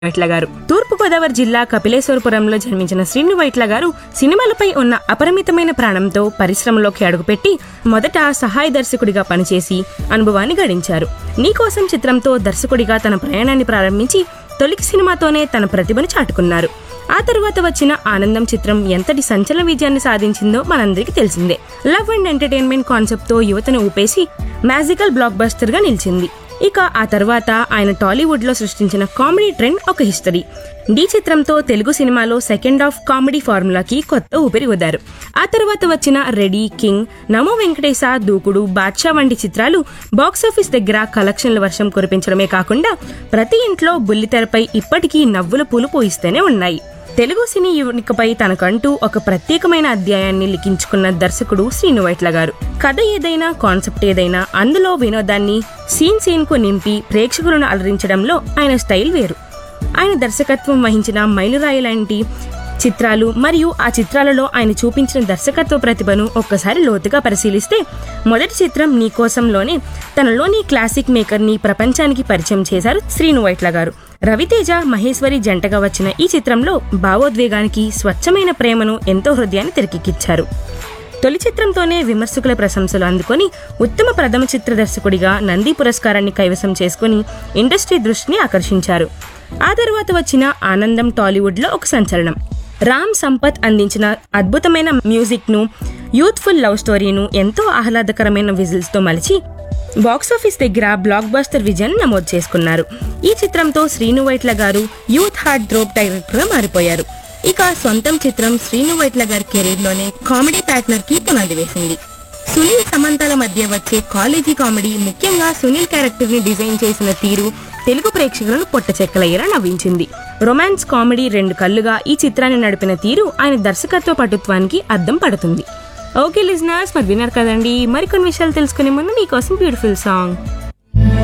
వైట్ల గారు. తూర్పుగోదావరి జిల్లా కపిలేశ్వరపురంలో జన్మించిన శ్రీను వైట్ల గారు సినిమాలపై ఉన్న అపరిమితమైన ప్రాణంతో పరిశ్రమలోకి అడుగుపెట్టి మొదట సహాయ దర్శకుడిగా పనిచేసి అనుభవాన్ని గడించారు. నీకోసం చిత్రంతో దర్శకుడిగా తన ప్రయాణాన్ని ప్రారంభించి తొలి సినిమాతోనే తన ప్రతిభను చాటుకున్నారు. ఆ తరువాత వచ్చిన ఆనందం చిత్రం ఎంతటి సంచలన విజయాన్ని సాధించిందో మనందరికీ తెలిసిందే. లవ్ అండ్ ఎంటర్టైన్మెంట్ కాన్సెప్ట్ తో యువతను ఊపేసి మ్యాజికల్ బ్లాక్ బస్టర్ గా నిలిచింది. ఇక ఆ తర్వాత ఆయన టాలీవుడ్ లో సృష్టించిన కామెడీ ట్రెండ్ ఒక హిస్టరీ. డి చిత్రంతో తెలుగు సినిమాలో సెకండ్ హాఫ్ కామెడీ ఫార్ములాకి కొత్త ఊపిరి ఊదారు. ఆ తర్వాత వచ్చిన రెడీ, కింగ్, నమో వెంకటేశ, దూకుడు, బాద్షా వంటి చిత్రాలు బాక్సాఫీస్ దగ్గర కలెక్షన్ల వర్షం కురిపించడమే కాకుండా ప్రతి ఇంట్లో బుల్లితెరపై ఇప్పటికీ నవ్వుల పూలు పూయిస్తూనే ఉన్నాయి. తెలుగు సినీ యువనికపై తనకంటూ ఒక ప్రత్యేకమైన అధ్యాయాన్ని లిఖించుకున్న దర్శకుడు శ్రీను వైట్ల గారు. కథ ఏదైనా, కాన్సెప్ట్ ఏదైనా అందులో వినోదాన్ని సీన్ కు నింపి ప్రేక్షకులను అలరించడంలో ఆయన స్టైల్ వేరు. ఆయన దర్శకత్వం వహించిన మైలురాయి లాంటి చిత్రాలు మరియు ఆ చిత్రాలలో ఆయన చూపించిన దర్శకత్వ ప్రతిభను ఒక్కసారి లోతుగా పరిశీలిస్తే మొదటి చిత్రం నీకోసంలోనే తనలోని క్లాసిక్ మేకర్ ని ప్రపంచానికి పరిచయం చేశారు శ్రీను వైట్ల గారు. రవితేజ, మహేశ్వరి జంటగా వచ్చిన ఈ చిత్రంలో భావోద్వేగానికి స్వచ్ఛమైన ప్రేమను ఎంతో హృదయాన్ని తెరకెక్కించారు. తొలి చిత్రంతోనే విమర్శకుల ప్రశంసలు అందుకొని ఉత్తమ ప్రథమ చిత్ర దర్శకుడిగా నంది పురస్కారాన్ని కైవసం చేసుకుని ఇండస్ట్రీ దృష్టిని ఆకర్షించారు. ఆ తర్వాత వచ్చిన ఆనందం టాలీవుడ్ లో ఒక సంచలనం. రామ్ సంపత్ అందించిన అద్భుతమైన మ్యూజిక్ ను, యూత్ఫుల్ లవ్ స్టోరీను ఎంతో ఆహ్లాదకరమైన విజిల్స్ తో మలిచి బాక్సాఫీస్ దగ్గర బ్లాక్ బస్టర్ విజయాన్ని నమోదు చేసుకున్నారు. ఈ చిత్రంతో శ్రీను వైట్ల గారు యూత్ హార్ట్ థ్రోప్ డైరెక్టర్ గా మారిపోయారు. ఇక సొంతం చిత్రం శ్రీను వైట్ల గారి కెరీర్ లోనే కామెడీ పార్ట్నర్ కి పునాది వేసింది. సునీల్, సమంతల మధ్య వచ్చే కాలేజీ కామెడీ, ముఖ్యంగా సునీల్ క్యారెక్టర్ ని డిజైన్ చేసిన తీరు తెలుగు ప్రేక్షకులను పొట్టచెక్కలయ్యేలా నవ్వించింది. రొమాన్స్, కామెడీ రెండు కళ్ళుగా ఈ చిత్రాన్ని నడిపిన తీరు ఆయన దర్శకత్వ పటుత్వానికి అద్దం పడుతుంది. ఓకే లిజనర్స్, మరి విన్నారు కదండి. మరికొన్ని విషయాలు తెలుసుకునే ముందు మీకోసం బ్యూటిఫుల్ సాంగ్.